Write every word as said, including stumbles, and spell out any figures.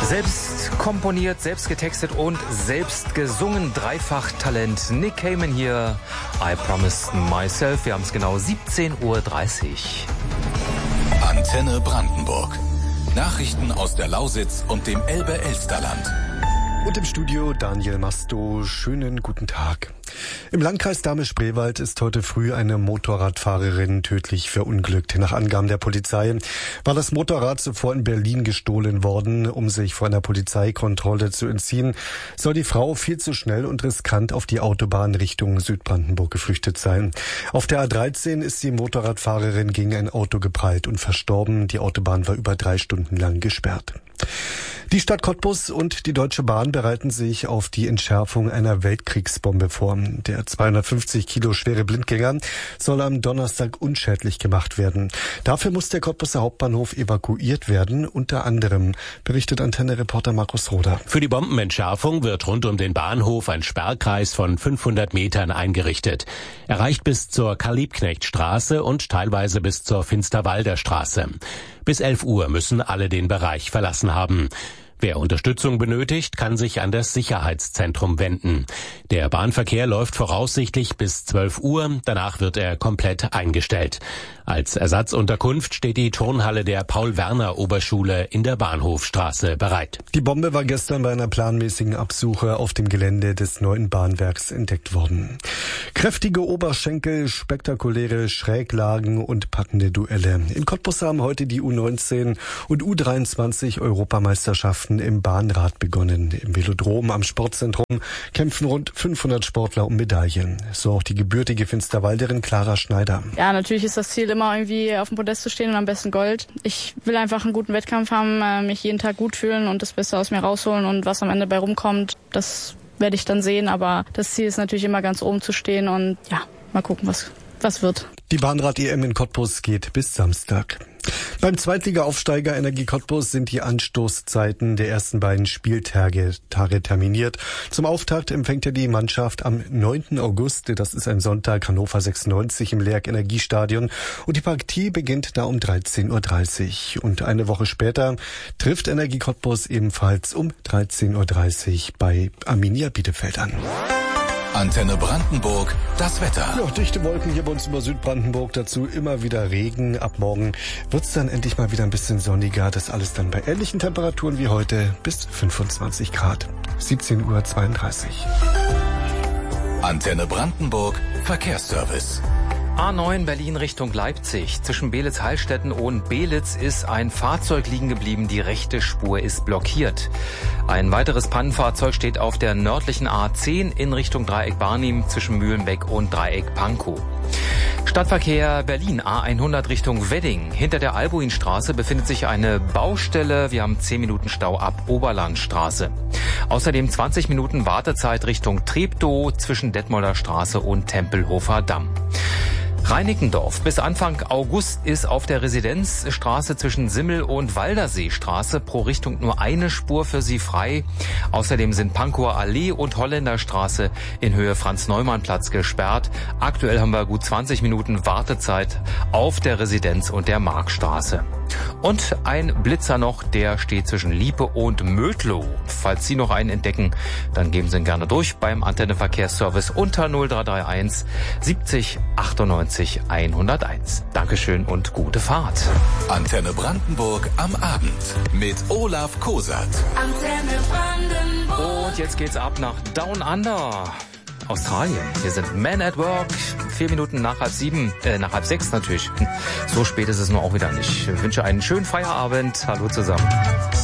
Selbst komponiert, selbst getextet und selbst gesungen. Dreifach-Talent. Nick Cayman hier. I Promised Myself. Wir haben es genau siebzehn Uhr dreißig. Antenne Brandenburg. Nachrichten aus der Lausitz und dem Elbe-Elsterland. Und im Studio Daniel Masto. Schönen guten Tag. Im Landkreis Dahme-Spreewald ist heute früh eine Motorradfahrerin tödlich verunglückt. Nach Angaben der Polizei war das Motorrad zuvor in Berlin gestohlen worden. Um sich vor einer Polizeikontrolle zu entziehen, soll die Frau viel zu schnell und riskant auf die Autobahn Richtung Südbrandenburg geflüchtet sein. Auf der A dreizehn ist die Motorradfahrerin gegen ein Auto geprallt und verstorben. Die Autobahn war über drei Stunden lang gesperrt. Die Stadt Cottbus und die Deutsche Bahn bereiten sich auf die Entschärfung einer Weltkriegsbombe vor. Der zweihundertfünfzig Kilo schwere Blindgänger soll am Donnerstag unschädlich gemacht werden. Dafür muss der Cottbuser Hauptbahnhof evakuiert werden, unter anderem, berichtet Antenne-Reporter Markus Roder. Für die Bombenentschärfung wird rund um den Bahnhof ein Sperrkreis von fünfhundert Metern eingerichtet. Er reicht bis zur Karl-Liebknecht-Straße und teilweise bis zur Finsterwalder Straße. Bis elf Uhr müssen alle den Bereich verlassen haben. Wer Unterstützung benötigt, kann sich an das Sicherheitszentrum wenden. Der Bahnverkehr läuft voraussichtlich bis zwölf Uhr, danach wird er komplett eingestellt. Als Ersatzunterkunft steht die Turnhalle der Paul-Werner-Oberschule in der Bahnhofstraße bereit. Die Bombe war gestern bei einer planmäßigen Absuche auf dem Gelände des neuen Bahnwerks entdeckt worden. Kräftige Oberschenkel, spektakuläre Schräglagen und packende Duelle. In Cottbus haben heute die U neunzehn und U dreiundzwanzig Europameisterschaften im Bahnrad begonnen. Im Velodrom am Sportzentrum kämpfen rund fünfhundert Sportler um Medaillen. So auch die gebürtige Finsterwalderin Clara Schneider. Ja, natürlich ist das Ziel immer irgendwie auf dem Podest zu stehen und am besten Gold. Ich will einfach einen guten Wettkampf haben, mich jeden Tag gut fühlen und das Beste aus mir rausholen und was am Ende bei rumkommt, das werde ich dann sehen. Aber das Ziel ist natürlich immer ganz oben zu stehen und ja, mal gucken, was, was wird. Die Bahnrad-E M in Cottbus geht bis Samstag. Beim Zweitliga-Aufsteiger Energie Cottbus sind die Anstoßzeiten der ersten beiden Spieltage Tage terminiert. Zum Auftakt empfängt ja die Mannschaft am neunten August, das ist ein Sonntag, Hannover sechsundneunzig im Lerck Energiestadion. Und die Partie beginnt da um dreizehn Uhr dreißig. Und eine Woche später trifft Energie Cottbus ebenfalls um dreizehn Uhr dreißig bei Arminia Bielefeld an. Antenne Brandenburg, das Wetter. Ja, dichte Wolken hier bei uns über Südbrandenburg, dazu immer wieder Regen. Ab morgen wird's dann endlich mal wieder ein bisschen sonniger. Das alles dann bei ähnlichen Temperaturen wie heute bis fünfundzwanzig Grad. siebzehn Uhr zweiunddreißig. Antenne Brandenburg, Verkehrsservice. A neun Berlin Richtung Leipzig. Zwischen Beelitz-Heilstätten und Beelitz ist ein Fahrzeug liegen geblieben. Die rechte Spur ist blockiert. Ein weiteres Pannenfahrzeug steht auf der nördlichen A zehn in Richtung Dreieck Barnim zwischen Mühlenbeck und Dreieck Pankow. Stadtverkehr Berlin A hundert Richtung Wedding. Hinter der Albuinstraße befindet sich eine Baustelle. Wir haben zehn Minuten Stau ab Oberlandstraße. Außerdem zwanzig Minuten Wartezeit Richtung Treptow zwischen Detmolder Straße und Tempelhofer Damm. Reinickendorf. Bis Anfang August ist auf der Residenzstraße zwischen Simmel und Walderseestraße pro Richtung nur eine Spur für Sie frei. Außerdem sind Pankower Allee und Holländerstraße in Höhe Franz-Neumann-Platz gesperrt. Aktuell haben wir gut zwanzig Minuten Wartezeit auf der Residenz und der Markstraße. Und ein Blitzer noch, der steht zwischen Liepe und Mödlow. Falls Sie noch einen entdecken, dann geben Sie ihn gerne durch beim Antenne-Verkehrsservice unter null drei drei eins siebzig achtundneunzig hunderteins. Dankeschön und gute Fahrt. Antenne Brandenburg am Abend mit Olaf Kosat. Antenne Brandenburg. Und jetzt geht's ab nach Down Under. Australien. Wir sind Men at Work. Vier Minuten nach halb sieben, äh, nach halb sechs natürlich. So spät ist es nur auch wieder nicht. Ich wünsche einen schönen Feierabend. Hallo zusammen.